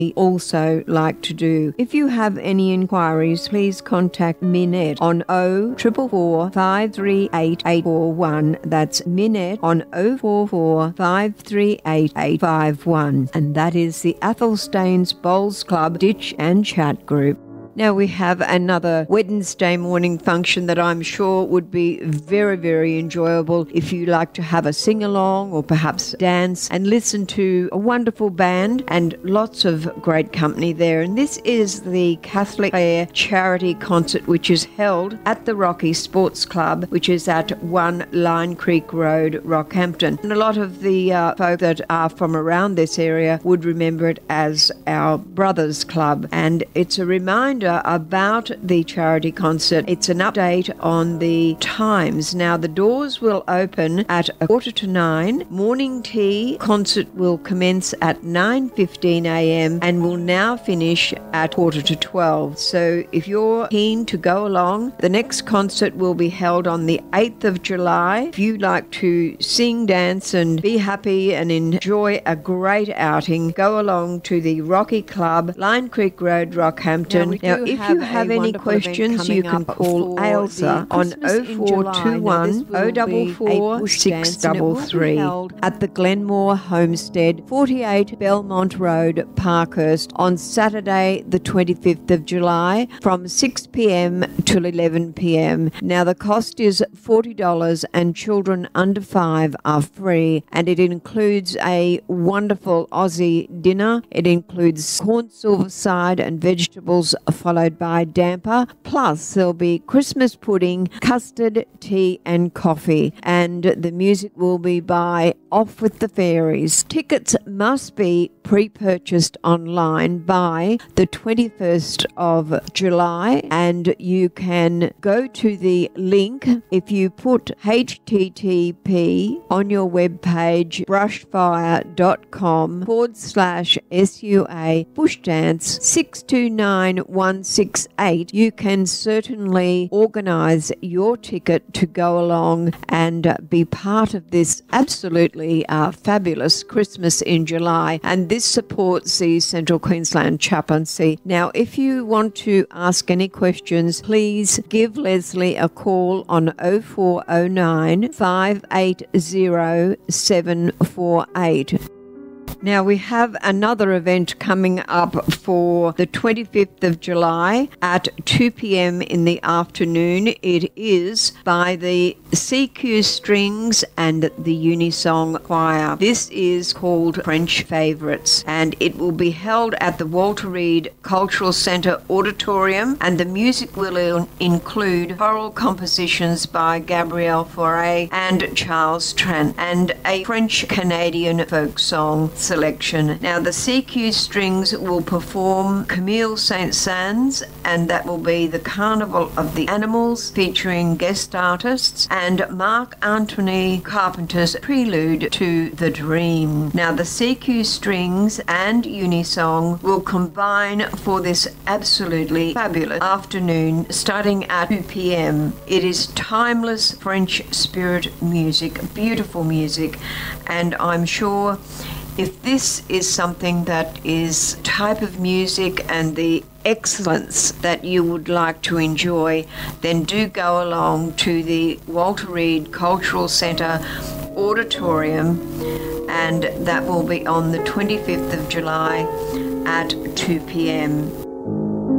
also like to do. If you have any inquiries, please contact Minette on 0444 538 841. That's Minette on 044 538 851. And that is the Athelstane's Bowls Club Ditch and Chat Group. Now we have another Wednesday morning function that I'm sure would be very, very enjoyable if you like to have a sing-along or perhaps dance and listen to a wonderful band and lots of great company there. And this is the Catholic Fair Charity Concert, which is held at the Rocky Sports Club, which is at 1 Line Creek Road, Rockhampton. And a lot of the folk that are from around this area would remember it as our Brothers Club. And it's a reminder about the charity concert. It's an update on the times. Now, the doors will open at 8:45. Morning tea concert will commence at 9:15 a.m. and will now finish at 11:45. So if you're keen to go along, the next concert will be held on the 8th of July. If you like to sing, dance and be happy and enjoy a great outing, go along to the Rocky Club, Line Creek Road, Rockhampton. Now, if you have any questions, you can call Ailsa on 0421 044 633 at the Glenmore Homestead, 48 Belmont Road, Parkhurst, on Saturday the 25th of July from 6 p.m. till 11 p.m. Now, the cost is $40 and children under 5 are free, and it includes a wonderful Aussie dinner. It includes corn silver side and vegetables, followed by damper, plus there'll be Christmas pudding, custard, tea and coffee, and the music will be by Off With The Fairies. Tickets must be pre-purchased online by the 21st of July, and you can go to the link if you put http on your webpage brushfire.com/SUA Bushdance 629168. You can certainly organise your ticket to go along and be part of this absolutely fabulous Christmas in July, and this supports the Central Queensland Chaplaincy. Now, if you want to ask any questions, please give Leslie a call on 0409 580 748. Now, we have another event coming up for the 25th of July at 2 p.m. in the afternoon. It is by the CQ Strings and the Unisong Choir. This is called French Favourites, and it will be held at the Walter Reed Cultural Centre Auditorium, and the music will include choral compositions by Gabrielle Fauré and Charles Trent, and a French-Canadian folk song selection. Now, the CQ Strings will perform Camille Saint-Saëns, and that will be the Carnival of the Animals, featuring guest artists, and Marc-Antoine Carpenter's Prelude to the Dream. Now, the CQ Strings and Unisong will combine for this absolutely fabulous afternoon starting at 2 p.m. It is timeless French spirit music, beautiful music, and I'm sure if this is something that is type of music and the excellence that you would like to enjoy, then do go along to the Walter Reed Cultural Centre Auditorium, and that will be on the 25th of July at 2 p.m.